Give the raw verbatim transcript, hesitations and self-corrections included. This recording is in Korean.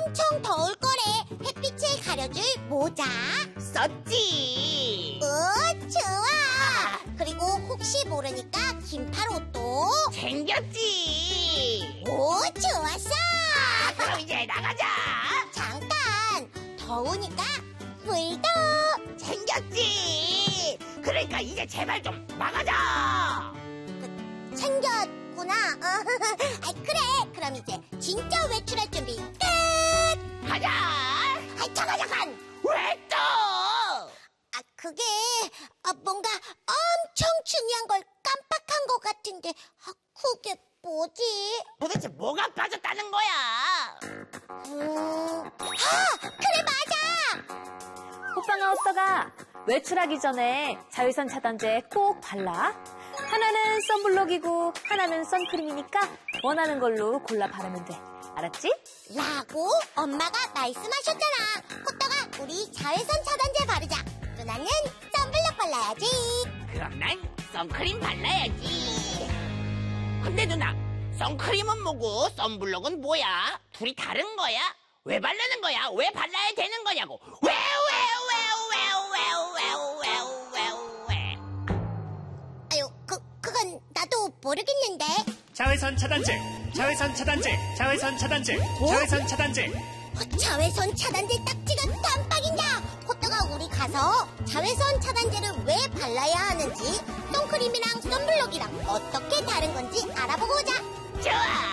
엄청 더울 거래. 햇빛을 가려줄 모자 썼지. 오, 좋아. 그리고 혹시 모르니까 긴팔옷도 챙겼지. 오, 좋았어. 그럼 이제 나가자. 잠깐, 더우니까 불도 챙겼지. 그러니까 이제 제발 좀 나가자. 챙겼구나. 아, 그래. 그럼 이제 진짜 외출할 준비 끝. 가자. 아, 잠깐 잠깐. 왜 또? 아, 그게 아, 뭔가 엄청 중요한 걸 깜빡한 것 같은데 아, 그게 뭐지? 도대체 뭐가 빠졌다는 거야? 음... 아, 그래 맞아. 호빵아, 호떡아, 외출하기 전에 자외선 차단제 꼭 발라. 하나는 선블록이고 하나는 선크림이니까 원하는 걸로 골라 바르면 돼. 알았지? 라고 엄마가 말씀하셨잖아. 호떡아, 우리 자외선 차단제 바르자. 누나는 선블록 발라야지. 그럼 난 선크림 발라야지. 근데 누나, 선크림은 뭐고 선블록은 뭐야? 둘이 다른 거야? 왜 바르는 거야? 왜 발라야 되는 거냐고. 왜, 왜, 왜, 왜, 왜, 왜, 왜, 왜, 왜. 아유, 그, 그건 나도 모르겠는데. 자외선 차단제, 자외선 차단제, 자외선 차단제, 자외선 차단제. 어, 자외선 차단제 딱지가 깜빡인다. 호떡아, 우리 가서 자외선 차단제를 왜 발라야 하는지, 선크림이랑 선블록이랑 어떻게 다른 건지 알아보고 오자. 좋아.